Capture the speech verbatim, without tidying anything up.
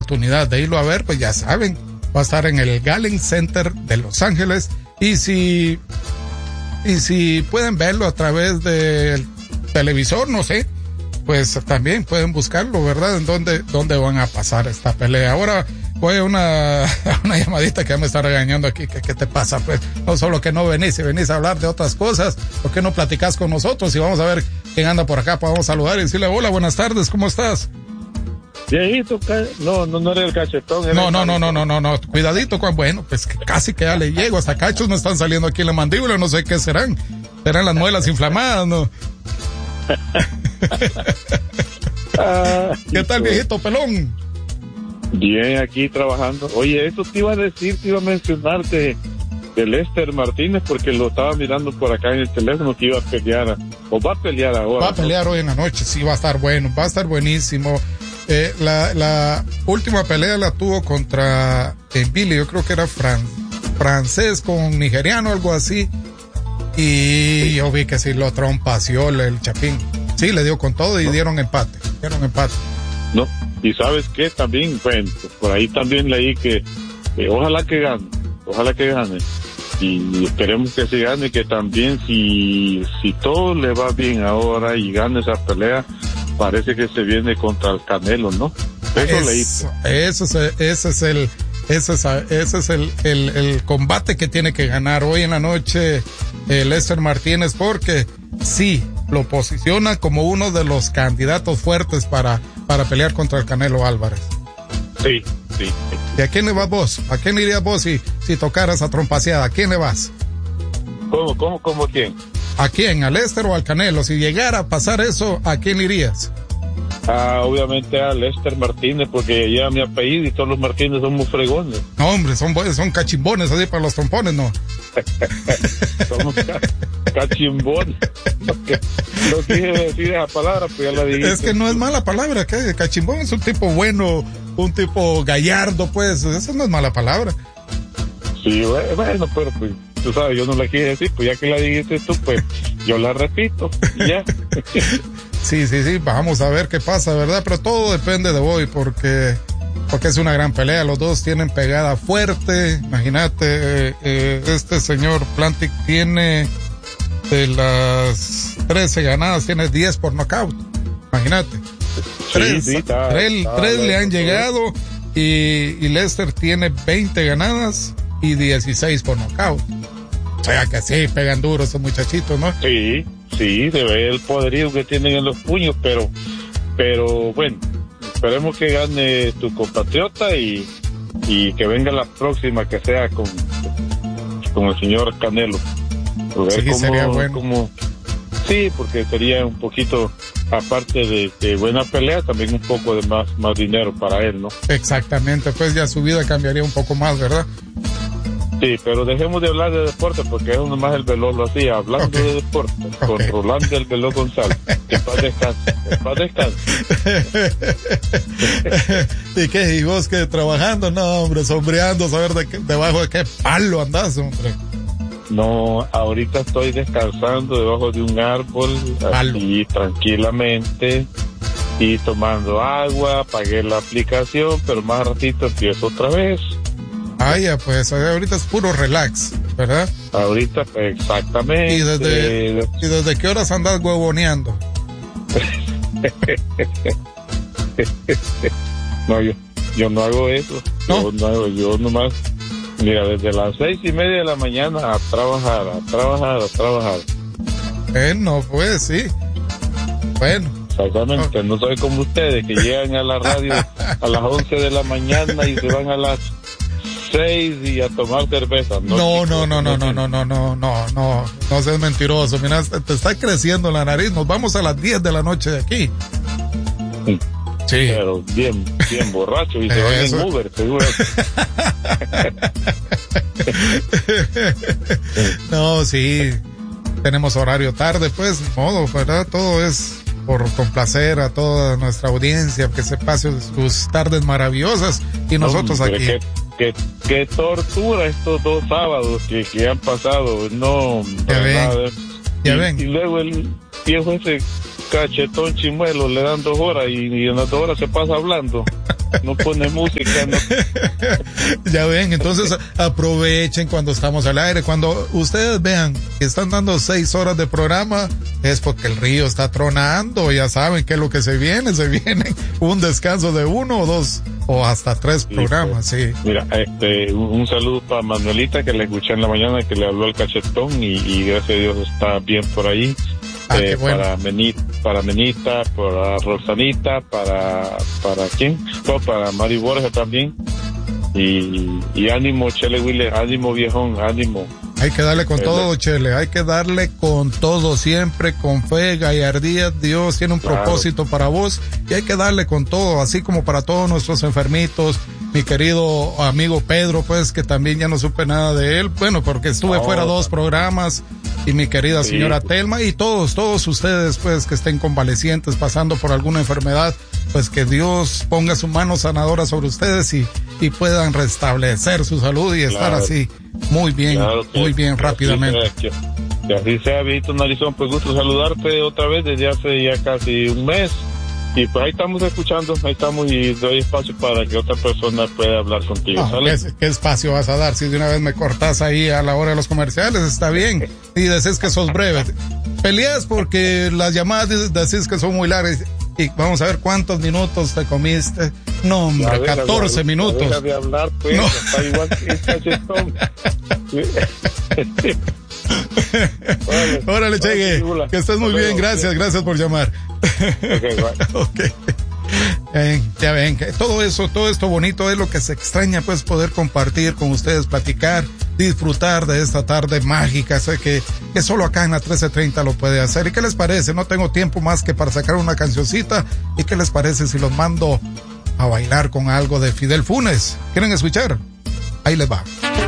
oportunidad de irlo a ver, pues ya saben, va a estar en el Galen Center de Los Ángeles. Y si, y si pueden verlo a través del televisor, no sé, pues también pueden buscarlo, ¿verdad? En dónde, dónde van a pasar esta pelea. Ahora voy a una, una llamadita que ya me está regañando aquí. ¿Qué, qué te pasa? Pues no solo que no venís, si venís a hablar de otras cosas, ¿por qué no platicás con nosotros? Y vamos a ver quién anda por acá, podemos saludar y decirle, hola, buenas tardes, ¿cómo estás? Viejito, no, no, no era el cachetón. Era no, el no, no, no, no, no, no, cuidadito, Juan. Bueno, pues que casi que ya le llego, hasta cachos me están saliendo aquí en la mandíbula, no sé qué serán. Serán las muelas inflamadas, ¿no? ah, ¿Qué tal, viejito pelón? Bien, aquí trabajando. Oye, eso te iba a decir, te iba a mencionarte de Lester Martínez, porque lo estaba mirando por acá en el teléfono que iba a pelear, o va a pelear ahora. Va a pelear, ¿no? Hoy en la noche, sí, va a estar bueno, va a estar buenísimo. Eh, la, la última pelea la tuvo contra eh, Billy, yo creo que era fran, francés con nigeriano, algo así. Y sí, yo vi que sí lo trompació el Chapín. Sí, le dio con todo y no. dieron empate. Dieron empate. No, y ¿sabes qué? También, bueno, por ahí también leí que eh, ojalá que gane, ojalá que gane. Y esperemos que se gane, que también si, si todo le va bien ahora y gane esa pelea, parece que se viene contra el Canelo, ¿no? Eso es, leí. Eso es, ese es el, ese es, ese es el, el, el combate que tiene que ganar hoy en la noche eh, Lester Martínez, porque sí, lo posiciona como uno de los candidatos fuertes para, para pelear contra el Canelo Álvarez. Sí, sí. sí. ¿Y a quién le vas vos? ¿A quién irías vos si, si tocaras esa trompaseada? ¿A quién le vas? ¿Cómo, cómo, cómo quién? ¿A quién? ¿A Lester o al Canelo? Si llegara a pasar eso, ¿a quién irías? Ah, obviamente a Lester Martínez, porque lleva mi apellido y todos los Martínez somos fregones. No, hombre, son, son cachimbones así para los trompones, ¿no? Somos ca cachimbones. No, no quise decir esa palabra, pues ya la dijiste. Es que no es mala palabra, ¿qué? Cachimbón es un tipo bueno, un tipo gallardo, pues, eso no es mala palabra. Sí, bueno, pero pues, tú sabes, yo no la quise decir, pues ya que la dijiste tú, pues, yo la repito, ya. Sí, sí, sí, vamos a ver qué pasa, ¿verdad? Pero todo depende de hoy, porque, porque es una gran pelea, los dos tienen pegada fuerte, imagínate, eh, eh, este señor Plantic tiene de las trece ganadas, tiene diez por nocaut, imagínate. Sí, tres, sí, está, tres, está, tres está, le han está, llegado y, y Lester tiene veinte ganadas y dieciséis por nocaut. O sea que sí, pegan duro esos muchachitos, ¿no? Sí, sí, se ve el poderío que tienen en los puños, pero, pero bueno, esperemos que gane tu compatriota y, y que venga la próxima, que sea con, con el señor Canelo. Sí, cómo, sería bueno. Cómo, sí, porque sería un poquito, aparte de, de buena pelea, también un poco de más, más dinero para él, ¿no? Exactamente, pues ya su vida cambiaría un poco más, ¿verdad? Sí, pero dejemos de hablar de deporte, porque es uno más el Veloz lo hacía, hablando okay. de deporte, okay. con Rolando el Veloz González. Que paz descanse, que paz descanse. ¿Y qué? ¿Y vos qué? ¿Trabajando? No, hombre, sombreando, saber de qué, debajo de qué palo andás, hombre. No, ahorita estoy descansando debajo de un árbol, palo. Así tranquilamente, y tomando agua, apagué la aplicación, pero más ratito empiezo otra vez. Ah, ya, pues ahorita es puro relax, ¿verdad? Ahorita, exactamente. ¿Y desde, ¿y desde qué horas andas huevoneando? No, yo, yo no hago eso. ¿No? Yo no hago, yo nomás, mira, desde las seis y media de la mañana a trabajar, a trabajar, a trabajar. Bueno, pues sí. Bueno. Exactamente, no soy como ustedes que llegan a la radio a las once de la mañana y se van a las seis y a tomar cerveza. No, no, no, no, no, no, no, no, no, no, no seas mentiroso. Mira, te está creciendo la nariz. Nos vamos a las diez de la noche de aquí. Sí. Pero bien, bien borracho y se van en Uber, seguro. No, sí. Tenemos horario tarde, pues, modo, ¿verdad? Todo es por complacer a toda nuestra audiencia, que se pase sus tardes maravillosas y nosotros aquí. Qué, qué, qué tortura estos dos sábados que, que han pasado, no. Ya ven, nada. ya y, ven. Y luego el viejo ese cachetón chimuelo, le dan dos horas y, y en las dos horas se pasa hablando. No pone música, no. Ya ven, entonces aprovechen cuando estamos al aire. Cuando ustedes vean que están dando seis horas de programa, es porque el río está tronando. Ya saben qué es lo que se viene. Se viene un descanso de uno o dos o hasta tres programas, sí. Mira, este, un, un saludo para Manuelita, que le escuché en la mañana, que le habló al cachetón y, y gracias a Dios está bien por ahí. Ah, eh, bueno. para Menita, para Menita, para Rosanita, para, para quién, no, para Mari Borja también. Y, y ánimo, Chele Wille, ánimo viejón, ánimo. Hay que darle con eh, todo, Chele, hay que darle con todo, siempre con fe, gallardía. Dios tiene un claro. propósito para vos y hay que darle con todo, así como para todos nuestros enfermitos. Mi querido amigo Pedro, pues, que también ya no supe nada de él, bueno, porque estuve no. fuera dos programas, y mi querida sí. señora Telma, y todos, todos ustedes, pues, que estén convalecientes, pasando por alguna enfermedad, pues que Dios ponga su mano sanadora sobre ustedes y, y puedan restablecer su salud y estar claro. así muy bien, claro que, muy bien, que rápidamente. Así sea, que, que así sea, Vito Narizón, pues gusto saludarte otra vez desde hace ya casi un mes. Y pues ahí estamos escuchando, ahí estamos y doy espacio para que otra persona pueda hablar contigo. No, ¿qué, ¿Qué espacio vas a dar? Si de una vez me cortas ahí a la hora de los comerciales, está bien. Y decís que sos breve. Peleas porque las llamadas decís que son muy largas. Y vamos a ver cuántos minutos te comiste. No, hombre, deja, catorce deja, minutos. Deja de hablar, pues, no. Está igual que el cachetón. Vale. Órale, Chegue, que estés muy bien, gracias, gracias por llamar. Okay, bye. Okay. Eh, ya ven que todo eso, todo esto bonito es lo que se extraña, pues poder compartir con ustedes, platicar, disfrutar de esta tarde mágica. Sé que, que solo acá en la trece treinta lo puede hacer. ¿Y qué les parece? No tengo tiempo más que para sacar una cancioncita. ¿Y qué les parece si los mando a bailar con algo de Fidel Funes? ¿Quieren escuchar? Ahí les va.